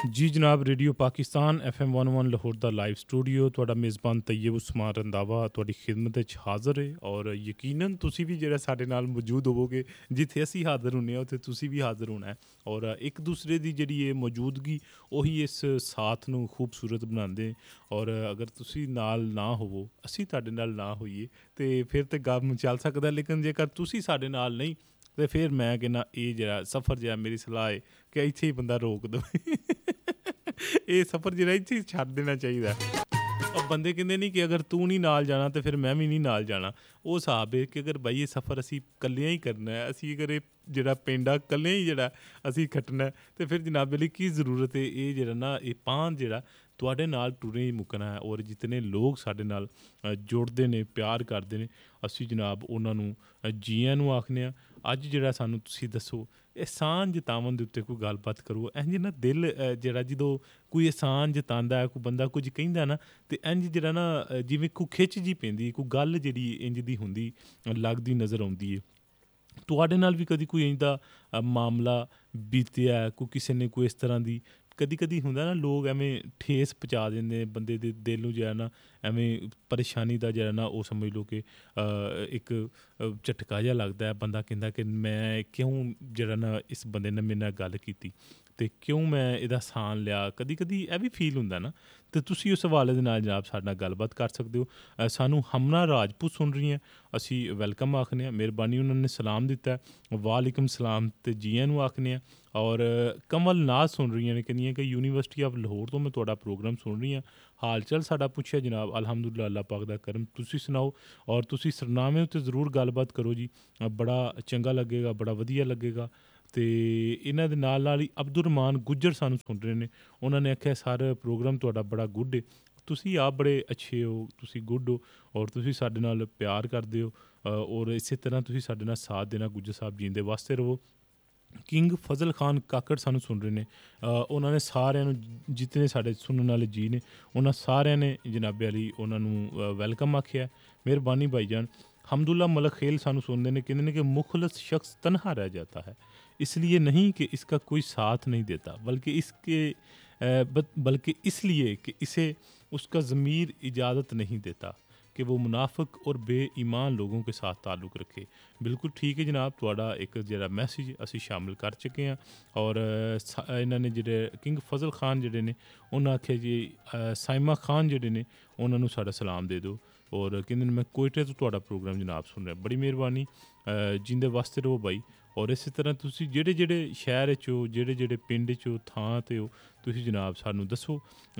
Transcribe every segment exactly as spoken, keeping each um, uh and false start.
जी जनाब, radio Pakistan F M one one Lahore दा live studio तुहाडा मेज़बान तैयब उस्मान रंधावा तुहाडी खिदमत च हाज़र है और यकीनन तुसी भी जेह्ड़ा साडे नाल मौजूद होवोगे जित्थे असी हाज़र हुन्ने आं उत्थे तुसी भी हाज़र होना है और एक दूसरे दी जेह्ड़ी ए मौजूदगी ओही इस साथ नूं खूबसूरत बनांदे और अगर तुसी नाल ना होवो असी तुहाडे नाल ना होइए ते फिर ते कम्म चल सकदा लेकिन जेकर तुसी साडे नाल नहीं ते फिर मैं कहना एह् जेह्ड़ा सफ़र जेह्ड़ा मेरी सलाह है कि इत्थे ही बंदा रोक दे ਇਹ ਸਫ਼ਰ ਜਿਹੜਾ ਇੱਥੇ ਛੱਡ ਦੇਣਾ ਚਾਹੀਦਾ ਉਹ ਬੰਦੇ ਕਹਿੰਦੇ ਨਹੀਂ ਕਿ ਅਗਰ ਤੂੰ ਨਹੀਂ ਨਾਲ ਜਾਣਾ ਤੇ ਫਿਰ ਮੈਂ ਵੀ ਨਹੀਂ ਨਾਲ ਜਾਣਾ ਉਹ ਹਿਸਾਬ ਹੈ ਕਿ ਅਗਰ ਬਾਈ ਇਹ ਸਫ਼ਰ ਅਸੀਂ ਇਕੱਲਿਆਂ ਹੀ ਕਰਨਾ ਹੈ ਅਸੀਂ ਅਗਰ ਇਹ ਜਿਹੜਾ ਪਿੰਡ ਆ ਇਕੱਲਿਆਂ ਹੀ ਜਿਹੜਾ ਅਸੀਂ ਖੱਟਣਾ ਤੇ ਫਿਰ ਜਨਾਬ ਲਈ ਕੀ ਜ਼ਰੂਰਤ ਹੈ ਇਹ ਜਿਹੜਾ ਨਾ ਇਹ ਪਾਨ ਜਿਹੜਾ ਤੁਹਾਡੇ ਨਾਲ ਟੁਰੇ ਹੀ ਮੁੱਕਣਾ ਹੈ ਔਰ ਜਿਤਨੇ ਲੋਕ ਸਾਡੇ ਨਾਲ ਜੁੜਦੇ ਨੇ ਪਿਆਰ ਕਰਦੇ ਨੇ ਅਸੀਂ ਜਨਾਬ ਉਹਨਾਂ ਨੂੰ ਜੀਆਂ ਨੂੰ ਆਖਦੇ ਹਾਂ ਅੱਜ ਜਿਹੜਾ ਸਾਨੂੰ ਤੁਸੀਂ ਦੱਸੋ ਅਹਿਸਾਨ ਜਤਾਵਨ ਦੇ ਉੱਤੇ ਕੋਈ ਗੱਲਬਾਤ ਕਰੋ ਇੰਝ ਨਾ ਦਿਲ ਜਿਹੜਾ ਜਦੋਂ ਕੋਈ ਅਹਿਸਾਨ ਜਤਾਉਂਦਾ ਹੈ ਕੋਈ ਬੰਦਾ ਕੁਝ ਕਹਿੰਦਾ ਨਾ ਅਤੇ ਇੰਝ ਜਿਹੜਾ ਨਾ ਜਿਵੇਂ ਕੋਈ ਖਿੱਚ ਜਿਹੀ ਪੈਂਦੀ ਕੋਈ ਗੱਲ ਜਿਹੜੀ ਇੰਝ ਦੀ ਹੁੰਦੀ ਲੱਗਦੀ ਨਜ਼ਰ ਆਉਂਦੀ ਹੈ ਤੁਹਾਡੇ ਨਾਲ ਵੀ ਕਦੀ ਕੋਈ ਇੰਝ ਦਾ ਮਾਮਲਾ ਬੀਤਿਆ ਕੋਈ ਕਿਸੇ ਨੇ ਕੋਈ ਇਸ ਤਰ੍ਹਾਂ ਦੀ ਕਦੀ ਕਦੀ ਹੁੰਦਾ ਨਾ ਲੋਕ ਐਵੇਂ ਠੇਸ ਪਹੁੰਚਾ ਦਿੰਦੇ ਬੰਦੇ ਦੇ ਦਿਲ ਨੂੰ ਜਿਹੜਾ ਨਾ ਐਵੇਂ ਪਰੇਸ਼ਾਨੀ ਦਾ ਜਿਹੜਾ ਨਾ ਉਹ ਸਮਝ ਲਓ ਕਿ ਇੱਕ ਝਟਕਾ ਜਿਹਾ ਲੱਗਦਾ ਬੰਦਾ ਕਹਿੰਦਾ ਕਿ ਮੈਂ ਕਿਉਂ ਜਿਹੜਾ ਨਾ ਇਸ ਬੰਦੇ ਨੇ ਮੇਰੇ ਨਾਲ ਗੱਲ ਕੀਤੀ ਅਤੇ ਕਿਉਂ ਮੈਂ ਇਹਦਾ ਸਾਨ ਲਿਆ ਕਦੀ ਕਦੀ ਇਹ ਵੀ ਫੀਲ ਹੁੰਦਾ ਨਾ ਅਤੇ ਤੁਸੀਂ ਉਸ ਹਵਾਲੇ ਦੇ ਨਾਲ ਜਨਾਬ ਸਾਡੇ ਨਾਲ ਗੱਲਬਾਤ ਕਰ ਸਕਦੇ ਹੋ ਸਾਨੂੰ ਹਮਨਾ ਰਾਜਪੂਤ ਸੁਣ ਰਹੀਆਂ ਅਸੀਂ ਵੈਲਕਮ ਆਖਦੇ ਹਾਂ ਮਿਹਰਬਾਨੀ ਉਹਨਾਂ ਨੇ ਸਲਾਮ ਦਿੱਤਾ ਵਾਲੇਕੁਮ ਸਲਾਮ ਅਤੇ ਜੀਆਂ ਨੂੰ ਆਖਦੇ ਹਾਂ ਔਰ ਕਮਲ ਨਾਜ਼ ਸੁਣ ਰਹੀਆਂ ਨੇ ਕਹਿੰਦੀਆਂ ਕਿ ਯੂਨੀਵਰਸਿਟੀ ਆਫ ਲਾਹੌਰ ਤੋਂ ਮੈਂ ਤੁਹਾਡਾ ਪ੍ਰੋਗਰਾਮ ਸੁਣ ਰਹੀ ਹਾਂ ਹਾਲ ਚਾਲ ਸਾਡਾ ਪੁੱਛਿਆ ਜਨਾਬ ਅਲਹਮਦੁਲਿਲਾ ਅੱਲਾਹ ਪਾਕ ਦਾ ਕਰਮ ਤੁਸੀਂ ਸੁਣਾਓ ਔਰ ਤੁਸੀਂ ਸਰਨਾਮੇ ਉੱਤੇ ਜ਼ਰੂਰ ਗੱਲਬਾਤ ਕਰੋ ਜੀ ਬੜਾ ਚੰਗਾ ਲੱਗੇਗਾ ਬੜਾ ਵਧੀਆ ਲੱਗੇਗਾ ਅਤੇ ਇਹਨਾਂ ਦੇ ਨਾਲ ਨਾਲ ਹੀ ਅਬਦੁਰਮਾਨ ਗੁੱਜਰ ਸਾਨੂੰ ਸੁਣ ਰਹੇ ਨੇ ਉਹਨਾਂ ਨੇ ਆਖਿਆ ਸਰ ਪ੍ਰੋਗਰਾਮ ਤੁਹਾਡਾ ਬੜਾ ਗੁੱਡ ਹੈ ਤੁਸੀਂ ਆਪ ਬੜੇ ਅੱਛੇ ਹੋ ਤੁਸੀਂ ਗੁੱਡ ਹੋ ਔਰ ਤੁਸੀਂ ਸਾਡੇ ਨਾਲ ਪਿਆਰ ਕਰਦੇ ਹੋ ਔਰ ਇਸੇ ਤਰ੍ਹਾਂ ਤੁਸੀਂ ਸਾਡੇ ਨਾਲ ਸਾਥ ਦੇਣਾ ਗੁੱਜਰ ਸਾਹਿਬ ਜੀਂਦੇ ਵਾਸਤੇ ਰਹੋ ਕਿੰਗ ਫਜ਼ਲ ਖਾਨ ਕਾਕੜ ਸਾਨੂੰ ਸੁਣ ਰਹੇ ਨੇ ਉਹਨਾਂ ਨੇ ਸਾਰਿਆਂ ਨੂੰ ਜਿਤਨੇ ਸਾਡੇ ਸੁਣਨ ਵਾਲੇ ਜੀ ਨੇ ਉਹਨਾਂ ਸਾਰਿਆਂ ਨੇ ਜਨਾਬੇ ਅਲੀ ਉਹਨਾਂ ਨੂੰ ਵੈਲਕਮ ਆਖਿਆ ਮਿਹਰਬਾਨੀ ਭਾਈ ਜਾਨ ਹਮਦੁल्ला मलक खेल सानू सुनते हैं कहते हैं कि मुखलस शख्स तनहा रह जाता है इसलिए नहीं कि इसका कोई साथ नहीं देता बल्कि इसके बल्कि इसलिए कि इसे उसका ज़मीर इजाज़त नहीं देता कि वो मुनाफिक और बेईमान लोगों के साथ ताल्लुक़ रखे बिल्कुल ठीक है जनाब तुहाडा एक जिहड़ा मैसेज असी शामिल कर चुके हैं और इन्होंने जिहड़े किंग फजल खान जिहड़े ने उन्होंने आख्या जी साइमा खान जिहड़े ने उन्होंने साडा सलाम दे दो और कहते मैं कोयटे तो तुहाडा प्रोग्राम जनाब सुन रहा बड़ी मेहरबानी जिंदे वास्ते रहो भाई और इस तरह तुसी जेह्ड़े जेह्ड़े शहर च हो जेह्ड़े जेह्ड़े पिंड च हो थां ते हो तुसी जनाब सानू दसो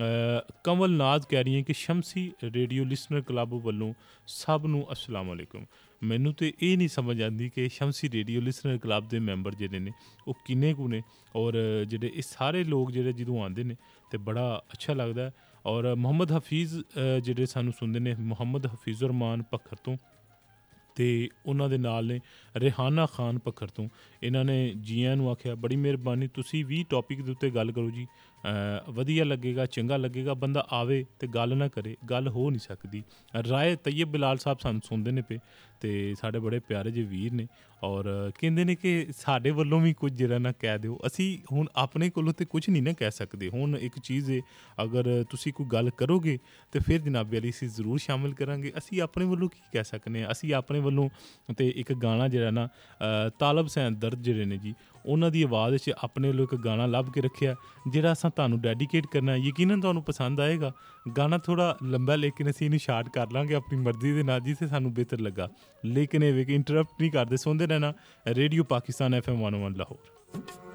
कमल नाज कह रही हैं कि शमसी रेडियो लिसनर क्लब वालों सब नू अस्सलाम वालेकुम मैनू तो ये नहीं समझ आती कि शमसी रेडियो लिसनर क्लब के मैंबर जेह्ड़े ने वो किन्ने कु ने और जेह्ड़े ये सारे लोग जेह्ड़े जदों आंदे ने ते बड़ा अच्छा लगता है और मुहम्मद हफीज़ जेह्ड़े सानू सुनते हैं मुहम्मद हफीज़ुर रहमान पक्खर तो ਤੇ ਉਹਨਾਂ ਦੇ ਨਾਲ ਨੇ ਰਿਹਾਨਾ ਖਾਨ ਪੱਖਰ ਤੋਂ ਇਹਨਾਂ ਨੇ ਜੀਆਂ ਨੂੰ ਆਖਿਆ ਬੜੀ ਮਿਹਰਬਾਨੀ ਤੁਸੀਂ ਵੀ ਟੌਪਿਕ ਦੇ ਉੱਤੇ ਗੱਲ ਕਰੋ ਜੀ ਵਧੀਆ ਲੱਗੇਗਾ ਚੰਗਾ ਲੱਗੇਗਾ ਬੰਦਾ ਆਵੇ ਅਤੇ ਗੱਲ ਨਾ ਕਰੇ ਗੱਲ ਹੋ ਨਹੀਂ ਸਕਦੀ ਰਾਏ ਤੈਯਬ ਬਿਲਾਲ ਸਾਹਿਬ ਸਾਨੂੰ ਸੁਣਦੇ ਨੇ ਪਏ ਅਤੇ ਸਾਡੇ ਬੜੇ ਪਿਆਰੇ ਜਿਹੇ ਵੀਰ ਨੇ ਔਰ ਕਹਿੰਦੇ ਨੇ ਕਿ ਸਾਡੇ ਵੱਲੋਂ ਵੀ ਕੁਝ ਜਿਹੜਾ ਨਾ ਕਹਿ ਦਿਓ ਅਸੀਂ ਹੁਣ ਆਪਣੇ ਕੋਲੋਂ ਤਾਂ ਕੁਝ ਨਹੀਂ ਨਾ ਕਹਿ ਸਕਦੇ ਹੁਣ ਇੱਕ ਚੀਜ਼ ਹੈ ਅਗਰ ਤੁਸੀਂ ਕੋਈ ਗੱਲ ਕਰੋਗੇ ਤਾਂ ਫਿਰ ਜਨਾਬ ਅਲੀ ਅਸੀਂ ਜ਼ਰੂਰ ਸ਼ਾਮਿਲ ਕਰਾਂਗੇ ਅਸੀਂ ਆਪਣੇ ਵੱਲੋਂ ਕੀ ਕਹਿ ਸਕਦੇ ਹਾਂ ਅਸੀਂ ਆਪਣੇ ਵੱਲੋਂ ਅਤੇ ਇੱਕ ਗਾਣਾ ਜਿਹੜਾ ਨਾ ਤਾਲਬ ਸੈਨ ਦਰਦ ਜਿਹੜੇ ਨੇ ਜੀ ਉਹਨਾਂ ਦੀ ਆਵਾਜ਼ 'ਚ ਆਪਣੇ ਵੱਲੋਂ ਇੱਕ ਗਾਣਾ ਲੱਭ ਕੇ ਰੱਖਿਆ ਜਿਹੜਾ ਅਸਾਂ ਤੁਹਾਨੂੰ ਡੈਡੀਕੇਟ ਕਰਨਾ ਯਕੀਨਨ ਤੁਹਾਨੂੰ ਪਸੰਦ ਆਏਗਾ ਗਾਣਾ ਥੋੜ੍ਹਾ ਲੰਬਾ ਲੇਕਿਨ ਅਸੀਂ ਇਹਨੂੰ ਸ਼ਾਰਟ ਕਰ ਲਾਂਗੇ ਆਪਣੀ ਮਰਜ਼ੀ ਦੇ ਨਾਲ ਜਿੱਥੇ ਸਾਨੂੰ ਬਿਹਤਰ ਲੱਗਾ ਲੇਕਿਨ ਇਹ ਵੇ ਕਿ ਇੰਟਰਪਟ ਨਹੀਂ ਕਰਦੇ ਸੁਣਦੇ ਰਹਿਣਾ radio Pakistan F M one one Lahore